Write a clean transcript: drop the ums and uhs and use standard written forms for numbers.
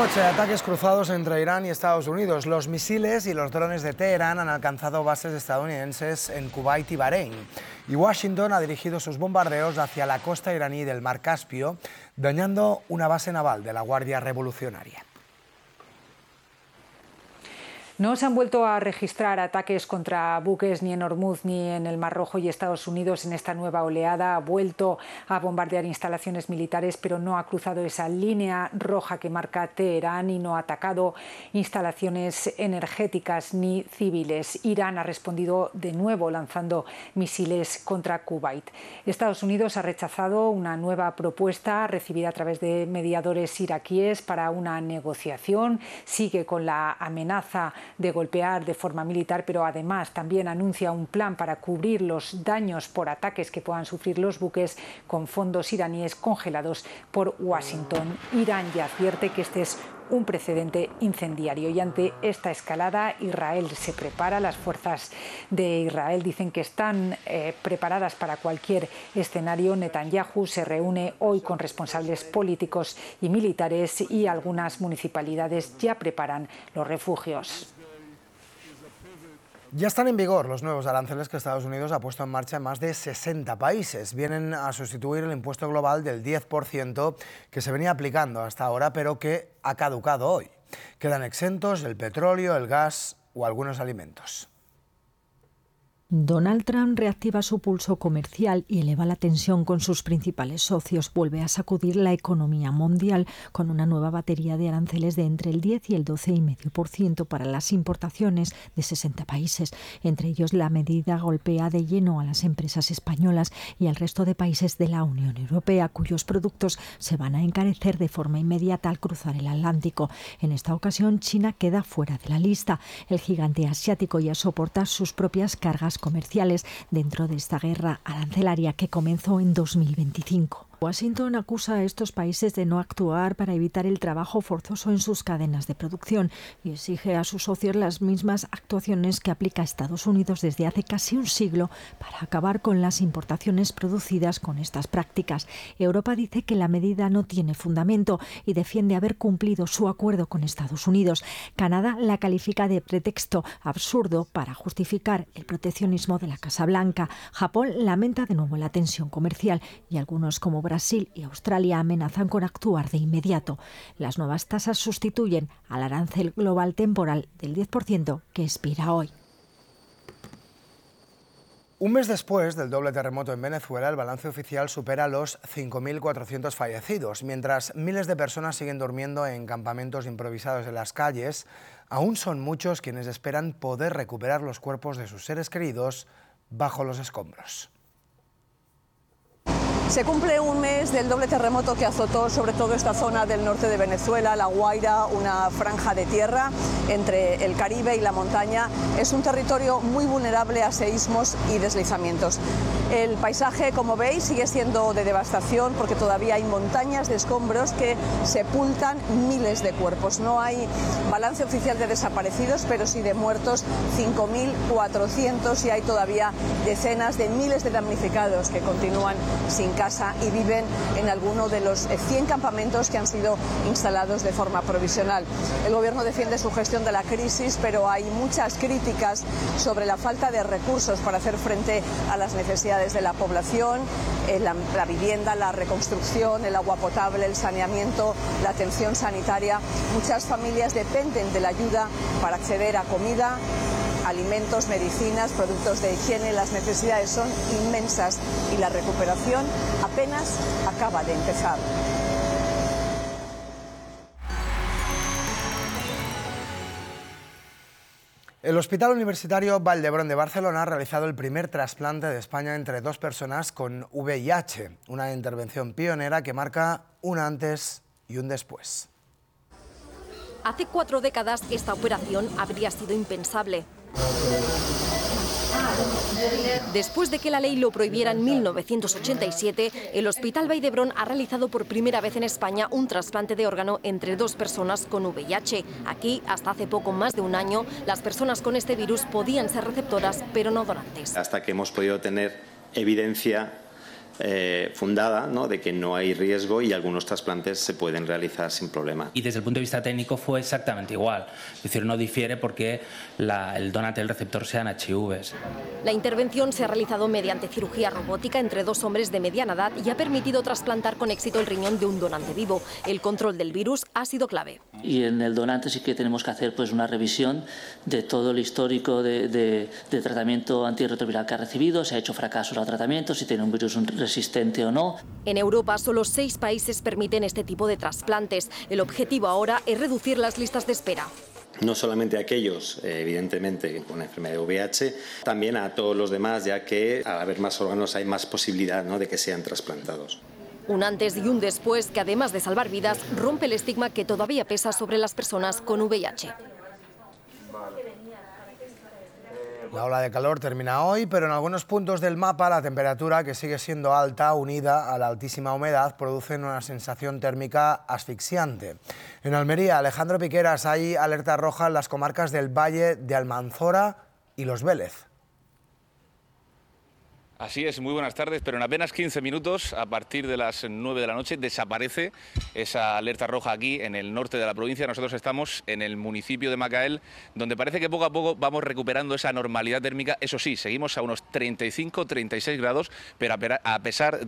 noche, ataques cruzados entre Irán y Estados Unidos. Los misiles y los drones de Teherán han alcanzado bases estadounidenses en Kuwait y Bahrein. Y Washington ha dirigido sus bombardeos hacia la costa iraní del Mar Caspio, dañando una base naval de la Guardia Revolucionaria. No se han vuelto a registrar ataques contra buques ni en Hormuz ni en el Mar Rojo, y Estados Unidos en esta nueva oleada ha vuelto a bombardear instalaciones militares, pero no ha cruzado esa línea roja que marca Teherán y no ha atacado instalaciones energéticas ni civiles. Irán ha respondido de nuevo lanzando misiles contra Kuwait. Estados Unidos ha rechazado una nueva propuesta recibida a través de mediadores iraquíes para una negociación. Sigue con la amenaza de golpear de forma militar, pero además también anuncia un plan para cubrir los daños por ataques que puedan sufrir los buques con fondos iraníes congelados por Washington. Irán ya advierte que este es un precedente incendiario, y ante esta escalada Israel se prepara. Las fuerzas de Israel dicen que están preparadas para cualquier escenario. Netanyahu se reúne hoy con responsables políticos y militares, y algunas municipalidades ya preparan los refugios. Ya están en vigor los nuevos aranceles que Estados Unidos ha puesto en marcha en más de 60 países. Vienen a sustituir el impuesto global del 10% que se venía aplicando hasta ahora, pero que ha caducado hoy. Quedan exentos el petróleo, el gas o algunos alimentos. Donald Trump reactiva su pulso comercial y eleva la tensión con sus principales socios. Vuelve a sacudir la economía mundial con una nueva batería de aranceles de entre el 10 y el 12,5% para las importaciones de 60 países. Entre ellos, la medida golpea de lleno a las empresas españolas y al resto de países de la Unión Europea, cuyos productos se van a encarecer de forma inmediata al cruzar el Atlántico. En esta ocasión, China queda fuera de la lista. El gigante asiático ya soporta sus propias cargas comerciales dentro de esta guerra arancelaria que comenzó en 2025. Washington acusa a estos países de no actuar para evitar el trabajo forzoso en sus cadenas de producción y exige a sus socios las mismas actuaciones que aplica Estados Unidos desde hace casi un siglo para acabar con las importaciones producidas con estas prácticas. Europa dice que la medida no tiene fundamento y defiende haber cumplido su acuerdo con Estados Unidos. Canadá la califica de pretexto absurdo para justificar el proteccionismo de la Casa Blanca. Japón lamenta de nuevo la tensión comercial y algunos, como Brasil y Australia, amenazan con actuar de inmediato. Las nuevas tasas sustituyen al arancel global temporal del 10% que expira hoy. Un mes después del doble terremoto en Venezuela, el balance oficial supera los 5.400 fallecidos. Mientras miles de personas siguen durmiendo en campamentos improvisados en las calles, aún son muchos quienes esperan poder recuperar los cuerpos de sus seres queridos bajo los escombros. Se cumple un mes del doble terremoto que azotó sobre todo esta zona del norte de Venezuela, La Guaira, una franja de tierra entre el Caribe y la montaña. Es un territorio muy vulnerable a seísmos y deslizamientos. El paisaje, como veis, sigue siendo de devastación porque todavía hay montañas de escombros que sepultan miles de cuerpos. No hay balance oficial de desaparecidos, pero sí de muertos, 5.400, y hay todavía decenas de miles de damnificados que continúan sin casa y viven en alguno de los 100 campamentos que han sido instalados de forma provisional. El gobierno defiende su gestión de la crisis, pero hay muchas críticas sobre la falta de recursos para hacer frente a las necesidades de la población, la vivienda, la reconstrucción, el agua potable, el saneamiento, la atención sanitaria. Muchas familias dependen de la ayuda para acceder a comida, alimentos, medicinas, productos de higiene. Las necesidades son inmensas y la recuperación apenas acaba de empezar. El Hospital Universitario Vall d'Hebron de Barcelona ha realizado el primer trasplante de España entre dos personas con VIH, una intervención pionera que marca un antes y un después. Hace 4 décadas esta operación habría sido impensable. Después de que la ley lo prohibiera en 1987, el Hospital Vall d'Hebron ha realizado por primera vez en España un trasplante de órgano entre dos personas con VIH. Aquí, hasta hace poco más de un año, las personas con este virus podían ser receptoras, pero no donantes. Hasta que hemos podido tener evidencia fundada, ¿no?, de que no hay riesgo y algunos trasplantes se pueden realizar sin problema. Y desde el punto de vista técnico fue exactamente igual, es decir, no difiere porque el donante y el receptor sean HIVs. La intervención se ha realizado mediante cirugía robótica entre 2 hombres de mediana edad y ha permitido trasplantar con éxito el riñón de un donante vivo. El control del virus ha sido clave. Y en el donante sí que tenemos que hacer pues una revisión de todo el histórico de tratamiento antirretroviral que ha recibido, si ha hecho fracasos al tratamiento, si tiene un virus resistente o no. En Europa solo 6 países permiten este tipo de trasplantes. El objetivo ahora es reducir las listas de espera. No solamente a aquellos, evidentemente, con enfermedad de VIH, también a todos los demás, ya que al haber más órganos hay más posibilidad, ¿no?, de que sean trasplantados. Un antes y un después que, además de salvar vidas, rompe el estigma que todavía pesa sobre las personas con VIH. La ola de calor termina hoy, pero en algunos puntos del mapa la temperatura, que sigue siendo alta, unida a la altísima humedad, produce una sensación térmica asfixiante. En Almería, Alejandro Piqueras, hay alerta roja en las comarcas del Valle de Almanzora y Los Vélez. Así es, muy buenas tardes, pero en apenas 15 minutos, a partir de las 9 de la noche, desaparece esa alerta roja aquí en el norte de la provincia. Nosotros estamos en el municipio de Macael, donde parece que poco a poco vamos recuperando esa normalidad térmica. Eso sí, seguimos a unos 35-36 grados, pero a pesar